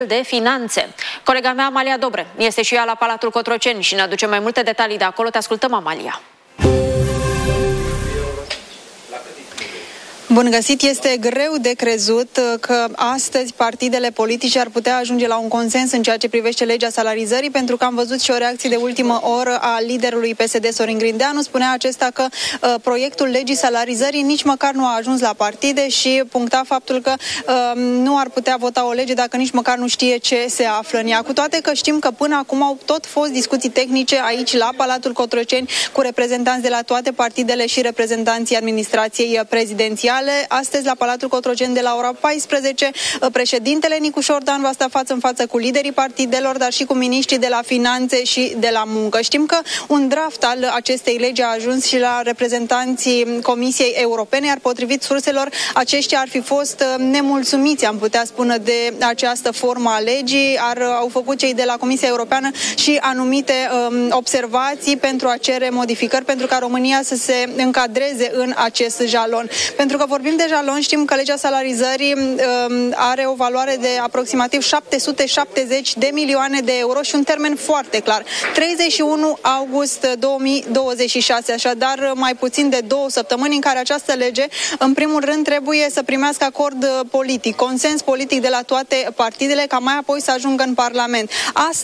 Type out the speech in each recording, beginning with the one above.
de Finanțe. Colega mea, Amalia Dobre, este și ea la Palatul Cotroceni și ne aduce mai multe detalii de acolo. Te ascultăm, Amalia. Bun găsit! Este greu de crezut că astăzi partidele politice ar putea ajunge la un consens în ceea ce privește legea salarizării, pentru că am văzut și o reacție de ultimă oră a liderului PSD, Sorin Grindeanu. Spunea acesta că proiectul legii salarizării nici măcar nu a ajuns la partide și puncta faptul că nu ar putea vota o lege dacă nici măcar nu știe ce se află în ea. Cu toate că știm că până acum au tot fost discuții tehnice aici la Palatul Cotroceni cu reprezentanți de la toate partidele și reprezentanții administrației prezidențiale. Astăzi, la Palatul Cotroceni, de la ora 14, președintele Nicu Șordan va sta față în față cu liderii partidelor, dar și cu miniștrii de la Finanțe și de la Muncă. Știm că un draft al acestei legi a ajuns și la reprezentanții Comisiei Europene, iar potrivit surselor, aceștia ar fi fost nemulțumiți, am putea spune, de această formă a legii. Au făcut cei de la Comisia Europeană și anumite observații pentru a cere modificări, pentru ca România să se încadreze în acest jalon. Pentru că vorbim de jalon, știm că legea salarizării are o valoare de aproximativ 770 de milioane de euro și un termen foarte clar, 31 august 2026, așadar mai puțin de 2 săptămâni în care această lege, în primul rând, trebuie să primească acord politic, consens politic de la toate partidele, ca mai apoi să ajungă în Parlament.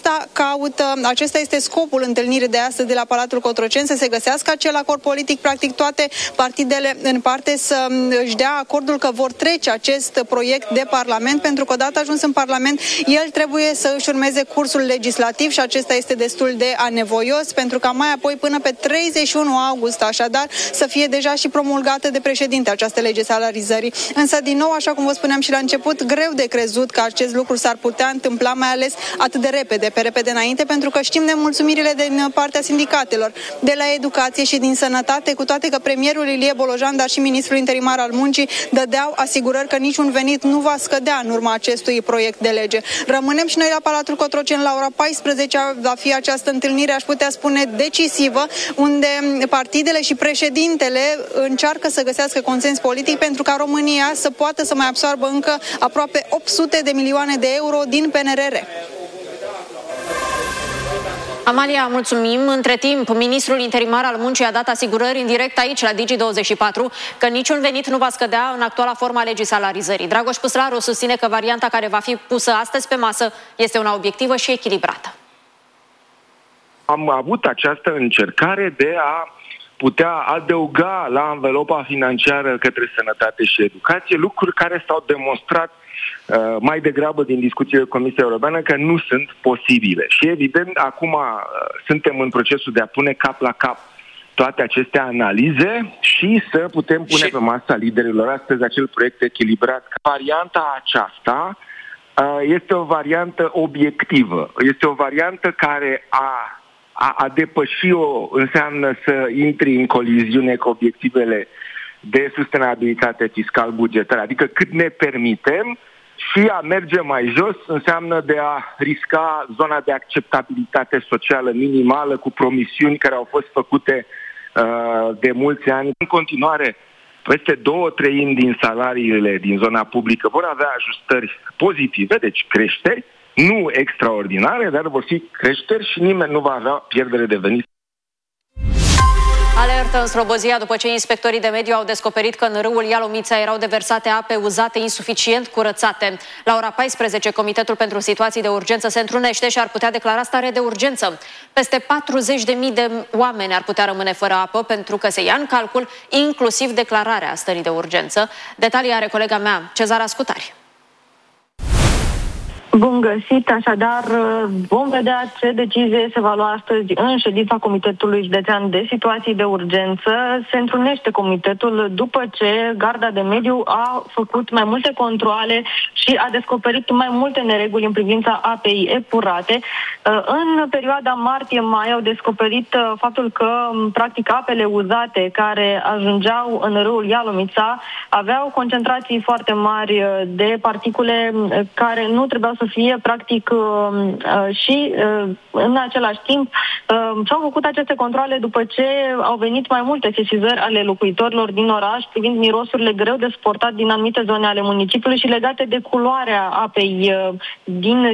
Acesta este scopul întâlnirii de astăzi de la Palatul Cotroceni, să se găsească acel acord politic, practic toate partidele în parte să își dea acordul că vor trece acest proiect de Parlament, pentru că odată ajuns în Parlament, el trebuie să își urmeze cursul legislativ și acesta este destul de anevoios, pentru ca mai apoi până pe 31 august, așadar, să fie deja și promulgată de președinte această lege salarizării. Însă, din nou, așa cum vă spuneam și la început, greu de crezut că acest lucru s-ar putea întâmpla, mai ales atât de repede înainte, pentru că știm nemulțumirile din partea sindicatelor, de la educație și din sănătate, cu toate că premierul Ilie Bolojan, dar și ministrul interimar al Muncii dădeau asigurări că niciun venit nu va scădea în urma acestui proiect de lege. Rămânem și noi la Palatul Cotroceni. La ora 14 va fi această întâlnire, aș putea spune, decisivă, unde partidele și președintele încearcă să găsească consens politic pentru ca România să poată să mai absoarbă încă aproape 800 de milioane de euro din PNRR. Amalia, mulțumim. Între timp, ministrul interimar al Muncii a dat asigurări în direct aici, la Digi24, că niciun venit nu va scădea în actuala formă a legii salarizării. Dragoș Păslaru susține că varianta care va fi pusă astăzi pe masă este una obiectivă și echilibrată. Am avut această încercare de a putea adăuga la anvelopa financiară către sănătate și educație lucruri care s-au demonstrat mai degrabă din discuțiile cu Comisia Europeană că nu sunt posibile. Și evident, acum suntem în procesul de a pune cap la cap toate aceste analize și să putem pune pe masa liderilor astăzi acel proiect echilibrat. Varianta aceasta este o variantă obiectivă. Este o variantă care a depăși-o înseamnă să intri în coliziune cu obiectivele de sustenabilitate fiscal-bugetară, adică cât ne permitem, și a merge mai jos înseamnă de a risca zona de acceptabilitate socială minimală cu promisiuni care au fost făcute de mulți ani. În continuare, peste 2/3 din salariile din zona publică vor avea ajustări pozitive, deci creșteri, nu extraordinare, dar vor fi creșteri și nimeni nu va avea pierdere de venit. Alertă în Slobozia după ce inspectorii de mediu au descoperit că în râul Ialomița erau deversate ape uzate insuficient curățate. La ora 14, Comitetul pentru Situații de Urgență se întrunește și ar putea declara stare de urgență. Peste 40.000 de oameni ar putea rămâne fără apă pentru că se ia în calcul inclusiv declararea stării de urgență. Detalii are colega mea, Cezara Scutari. Bun găsit, așadar vom vedea ce decizie se va lua astăzi în ședința Comitetului Județean de Situații de Urgență. Se întrunește comitetul după ce Garda de Mediu a făcut mai multe controale și a descoperit mai multe nereguli în privința apei epurate. În perioada martie-mai au descoperit faptul că, practic, apele uzate care ajungeau în râul Ialomița aveau concentrații foarte mari de particule care nu trebuiau să fie, practic, și în același timp și-au făcut aceste controale după ce au venit mai multe sesizări ale locuitorilor din oraș privind mirosurile greu de suportat din anumite zone ale municipiului și legate de culoarea apei din